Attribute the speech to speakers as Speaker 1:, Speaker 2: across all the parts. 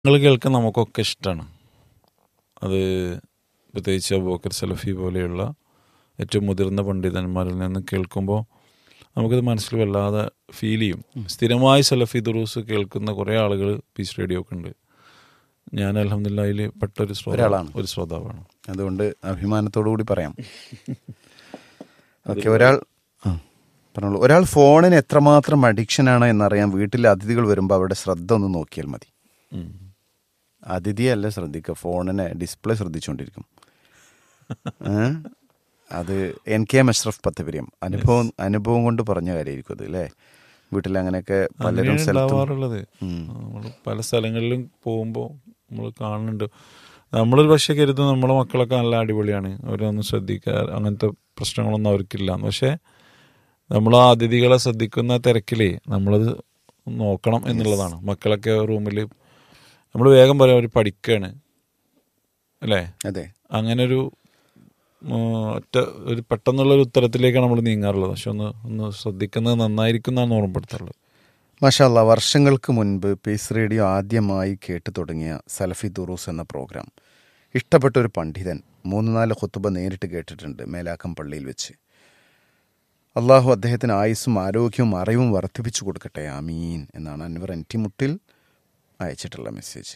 Speaker 1: നിങ്ങൾ കേൾക്കാൻ നമുക്കൊക്കെ ഇഷ്ടമാണ്. അത് പ്രത്യേകിച്ച് അബൂബക്കർ സലഫി പോലെയുള്ള ഏറ്റവും മുതിർന്ന പണ്ഡിതന്മാരിൽ നിന്ന് കേൾക്കുമ്പോൾ നമുക്കത് മനസ്സിൽ വല്ലാതെ ഫീൽ ചെയ്യും. സ്ഥിരമായി സലഫി ദുറൂസ് കേൾക്കുന്ന കുറേ ആളുകൾ പീസ് റേഡിയോ ഒക്കെ ഉണ്ട്. ഞാൻ അൽഹംദുലില്ലാ അതിൽ പെട്ട ഒരു ശ്രോതാവാണ്.
Speaker 2: അതുകൊണ്ട് അഭിമാനത്തോടു കൂടി പറയാം. ഓക്കെ, പറഞ്ഞോളൂ. ഒരാൾ ഫോണിന് എത്രമാത്രം അഡിക്ഷനാണ് എന്നറിയാൻ വീട്ടിലെ അതിഥികൾ വരുമ്പോൾ അവരുടെ ശ്രദ്ധ ഒന്ന് നോക്കിയാൽ മതി. അതിഥിയല്ല ശ്രദ്ധിക്കുക, ഫോണിനെ ഡിസ്പ്ലേ ശ്രദ്ധിച്ചുകൊണ്ടിരിക്കും. അത് NK അഷ്റഫ് പത്തപുരം അനുഭവം കൊണ്ട് പറഞ്ഞ കാര്യമായിരിക്കും അത്, അല്ലേ? വീട്ടിൽ അങ്ങനെയൊക്കെ പലരും
Speaker 1: ഉണ്ടാവാറുള്ളത്. നമ്മൾ പല സ്ഥലങ്ങളിലും പോകുമ്പോൾ നമ്മൾ കാണുന്നുണ്ട്. നമ്മളൊരു പക്ഷേ കരുതും നമ്മളെ മക്കളൊക്കെ നല്ല അടിപൊളിയാണ്, അവരൊന്നും ശ്രദ്ധിക്കുക, അങ്ങനത്തെ പ്രശ്നങ്ങളൊന്നും അവർക്കില്ല. പക്ഷേ നമ്മൾ ആ അതിഥികളെ ശ്രദ്ധിക്കുന്ന തിരക്കിലേ നമ്മളത് നോക്കണം എന്നുള്ളതാണ്. മക്കളൊക്കെ റൂമിൽ നമ്മൾ വേഗം പറയാം അവർ പഠിക്കുകയാണ്, അല്ലേ?
Speaker 2: അതെ.
Speaker 1: അങ്ങനെ ഒരു പെട്ടെന്നുള്ളൊരു ഉത്തരത്തിലേക്കാണ് നമ്മൾ നീങ്ങാറുള്ളത്. പക്ഷെ ഒന്ന് ശ്രദ്ധിക്കുന്നത് നന്നായിരിക്കും എന്നാണ് ഓർമ്മപ്പെടുത്താറുള്ളത്.
Speaker 2: മാഷാ അല്ലാ, വർഷങ്ങൾക്ക് മുൻപ് പീസ് റേഡിയോ ആദ്യമായി കേട്ടു തുടങ്ങിയ സലഫി ദുറൂസ് എന്ന പ്രോഗ്രാം ഇഷ്ടപ്പെട്ട ഒരു പണ്ഡിതൻ 3-4 ഖുതുബ നേരിട്ട് കേട്ടിട്ടുണ്ട് മേലാക്കം പള്ളിയിൽ വെച്ച്. അള്ളാഹു അദ്ദേഹത്തിന് ആയുസ്സും ആരോഗ്യവും അറിവും വർദ്ധിപ്പിച്ചു കൊടുക്കട്ടെ, ആമീൻ എന്നാണ് അൻവർ NT മുട്ടിൽ അയച്ചിട്ടുള്ള മെസ്സേജ്.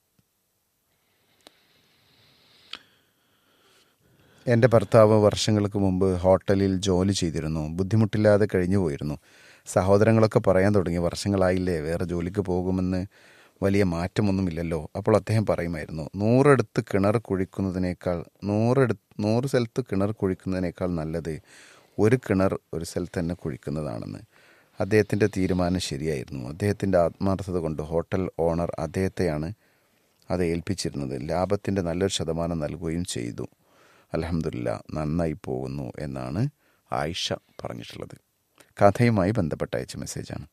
Speaker 2: എൻ്റെ ഭർത്താവ് വർഷങ്ങൾക്ക് മുമ്പ് ഹോട്ടലിൽ ജോലി ചെയ്തിരുന്നു. ബുദ്ധിമുട്ടില്ലാതെ കഴിഞ്ഞു പോയിരുന്നു. സഹോദരങ്ങളൊക്കെ പറയാൻ തുടങ്ങി, വർഷങ്ങളായില്ലേ വേറെ ജോലിക്ക് പോകുമെന്ന്, വലിയ മാറ്റമൊന്നുമില്ലല്ലോ. അപ്പോൾ അദ്ദേഹം പറയുമായിരുന്നു, 100 സ്ഥലത്ത് കിണർ കുഴിക്കുന്നതിനേക്കാൾ നല്ലത് ഒരു കിണർ ഒരു സ്ഥലത്ത് തന്നെ കുഴിക്കുന്നതാണെന്ന്. അദ്ദേഹത്തിൻ്റെ തീരുമാനം ശരിയായിരുന്നു. അദ്ദേഹത്തിൻ്റെ ആത്മാർത്ഥത കൊണ്ട് ഹോട്ടൽ ഓണർ അദ്ദേഹത്തെയാണ് അത് ഏൽപ്പിച്ചിരുന്നത്. ലാഭത്തിൻ്റെ നല്ലൊരു ശതമാനം നൽകുകയും ചെയ്തു. അൽഹംദുലില്ലാ, നന്നായി പോകുന്നു എന്നാണ് ആയിഷ പറഞ്ഞിട്ടുള്ളത്. കഥയുമായി ബന്ധപ്പെട്ട അയച്ച മെസ്സേജാണ്.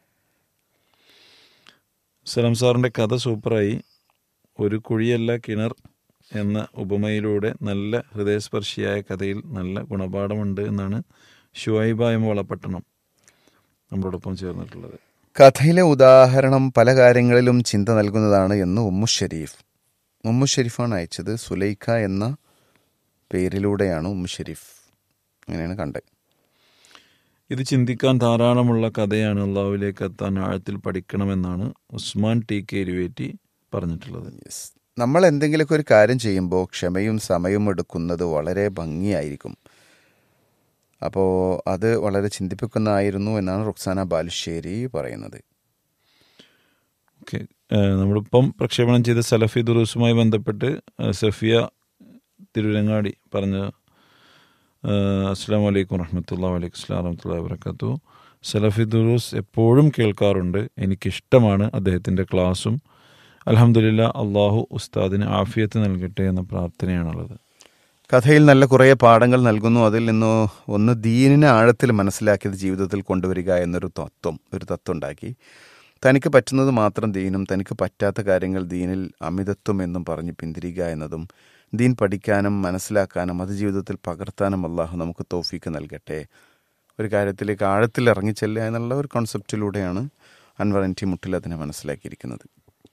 Speaker 1: സലാം സാറിൻ്റെ കഥ സൂപ്പറായി. ഒരു കുഴിയല്ല കിണർ എന്ന ഉപമയിലൂടെ നല്ല ഹൃദയസ്പർശിയായ കഥയിൽ നല്ല ഗുണപാഠമുണ്ട് എന്നാണ് ഷുഐബ എം വളപട്ടണം നമ്മളോടൊപ്പം ചേർന്നിട്ടുള്ളത്.
Speaker 2: കഥയിലെ ഉദാഹരണം പല കാര്യങ്ങളിലും ചിന്ത നൽകുന്നതാണ് എന്ന് ഉമ്മു ഷെരീഫാണ് അയച്ചത്. സുലൈഖ എന്ന പേരിലൂടെയാണ് ഉമ്മു ഷെരീഫ് അങ്ങനെയാണ് കണ്ടത്.
Speaker 1: ഇത് ചിന്തിക്കാൻ ധാരാളമുള്ള കഥയാണ്. അള്ളാഹുവിലേക്ക് എത്താൻ ആഴത്തിൽ പഠിക്കണമെന്നാണ് ഉസ്മാൻ TK എരുവേറ്റി പറഞ്ഞിട്ടുള്ളത്.
Speaker 2: നമ്മൾ എന്തെങ്കിലുമൊക്കെ ഒരു കാര്യം ചെയ്യുമ്പോൾ ക്ഷമയും സമയവും എടുക്കുന്നത് വളരെ ഭംഗിയായിരിക്കും. അപ്പോൾ അത് വളരെ ചിന്തിപ്പിക്കുന്നതായിരുന്നു എന്നാണ് റുക്സാന ബാലുശ്ശേരി പറയുന്നത്.
Speaker 1: ഓക്കെ, നമ്മളിപ്പം പ്രക്ഷേപണം ചെയ്ത സലഫി ദുറൂസുമായി ബന്ധപ്പെട്ട് സഫിയ തിരുരങ്ങാടി പറഞ്ഞ അസ്സലാമു അലൈക്കും വറഹ്മത്തുള്ളാഹി വഅലൈക്കും അസ്സലാം വറഹ്മത്തുള്ളാഹി വബറകാതുഹു. സലഫി ദുറൂസ് എപ്പോഴും കേൾക്കാറുണ്ട്, എനിക്കിഷ്ടമാണ് അദ്ദേഹത്തിൻ്റെ ക്ലാസ്സും. അൽഹംദുലില്ലാ, അള്ളാഹു ഉസ്താദിന് ആഫിയത്ത് നൽകട്ടെ എന്ന പ്രാർത്ഥനയാണുള്ളത്.
Speaker 2: കഥയിൽ നല്ല കുറേ പാഠങ്ങൾ നൽകുന്നു. അതിൽ നിന്ന് ഒന്ന്, ദീനിനെ ആഴത്തിൽ മനസ്സിലാക്കിയത് ജീവിതത്തിൽ കൊണ്ടുവരിക എന്നൊരു തത്വം ഉണ്ടാക്കി. തനിക്ക് പറ്റുന്നത് മാത്രം ദീനും തനിക്ക് പറ്റാത്ത കാര്യങ്ങൾ ദീനിൽ അമിതത്വം എന്നും പറഞ്ഞ് പിന്തിരിക എന്നതും, ദീൻ പഠിക്കാനും മനസ്സിലാക്കാനും അത് ജീവിതത്തിൽ പകർത്താനും അള്ളാഹു നമുക്ക് തൗഫീക്ക് നൽകട്ടെ. ഒരു കാര്യത്തിലേക്ക് ആഴത്തിൽ ഇറങ്ങിച്ചെല്ലുക എന്നുള്ള ഒരു കോൺസെപ്റ്റിലൂടെയാണ് അൻവർ NT മുട്ടിൽ അതിനെ മനസ്സിലാക്കിയിരിക്കുന്നത്.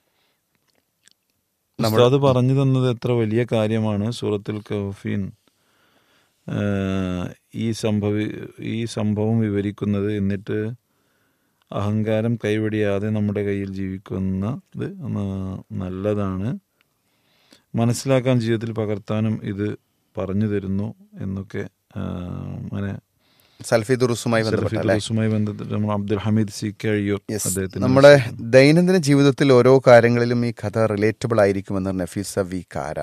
Speaker 1: ഉസ്താദ് പറഞ്ഞു തന്നത് എത്ര വലിയ കാര്യമാണ്. സൂറത്തുൽ കഹ്ഫിൻ ഈ സംഭവം വിവരിക്കുന്നത്. എന്നിട്ട് അഹങ്കാരം കൈവെടിയാതെ നമ്മുടെ കയ്യിൽ ജീവിക്കുന്നത് നല്ലതാണ്, മനസ്സിലാക്കാൻ ജീവിതത്തിൽ പകർത്താനും ഇത് പറഞ്ഞു തരുന്നു എന്നൊക്കെ അങ്ങനെ
Speaker 2: സലഫി ദുറൂസുമായി
Speaker 1: ബന്ധപ്പെട്ട് അബ്ദുൽ ഹമീദ് CK അഴിയൂർ
Speaker 2: നമ്മുടെ ദൈനംദിന ജീവിതത്തിൽ ഓരോ കാര്യങ്ങളിലും ഈ കഥ റിലേറ്റബിൾ ആയിരിക്കുമെന്ന് നഫീസ വി കാര,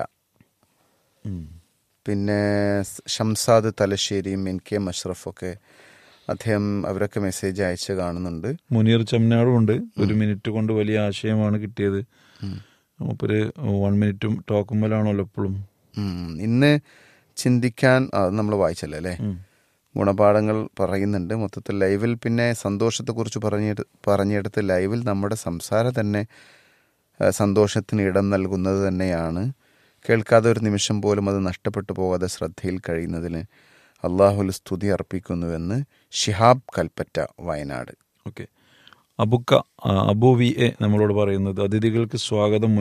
Speaker 2: പിന്നെ ഷംസാദ് തലശ്ശേരിയും NK അഷ്റഫൊക്കെ അവരൊക്കെ മെസ്സേജ് അയച്ച് കാണുന്നുണ്ട്.
Speaker 1: മുനീർ ചമ്നാടും ഉണ്ട്. 1 മിനിറ്റ് കൊണ്ട് വലിയ ആശയമാണ് കിട്ടിയത്. ഒരു 1 മിനിറ്റും ടോക്കുമ്പോഴാണല്ലോ എപ്പോഴും.
Speaker 2: ഇന്ന് ചിന്തിക്കാൻ നമ്മൾ വായിച്ചല്ലേ അല്ലേ, ഗുണപാഠങ്ങൾ പറയുന്നുണ്ട് മൊത്തത്തിൽ ലൈവിൽ. പിന്നെ സന്തോഷത്തെക്കുറിച്ച് പറഞ്ഞെടുത്ത് ലൈവിൽ നമ്മുടെ സംസാരം തന്നെ സന്തോഷത്തിന് ഇടം നൽകുന്നത് തന്നെയാണ്. കേൾക്കാതെ ഒരു നിമിഷം പോലും അത് നഷ്ടപ്പെട്ടു പോകാതെ ശ്രദ്ധയിൽ കഴിയുന്നതിന് അള്ളാഹുൽ സ്തുതി അർപ്പിക്കുന്നുവെന്ന് Shihab Kalpetta, Wayanad.
Speaker 1: Okay, Abu V A നമ്മളോട് പറയുന്നത്, അതിഥികൾക്ക് സ്വാഗതം